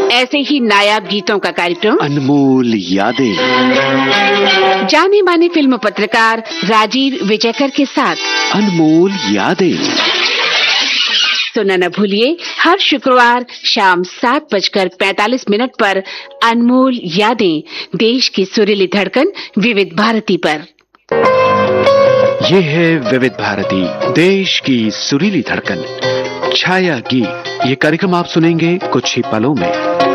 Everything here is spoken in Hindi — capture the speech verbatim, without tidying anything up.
ऐसे ही नायाब गीतों का कार्यक्रम अनमोल यादें, जाने माने फिल्म पत्रकार राजीव विजयकर के साथ अनमोल यादें सुनना न भूलिए हर शुक्रवार शाम सात बजकर पैंतालीस मिनट पर अनमोल यादें, देश की सुरीली धड़कन विविध भारती पर। ये है विविध भारती, देश की सुरीली धड़कन। छाया गीत, ये कार्यक्रम आप सुनेंगे कुछ ही पलों में।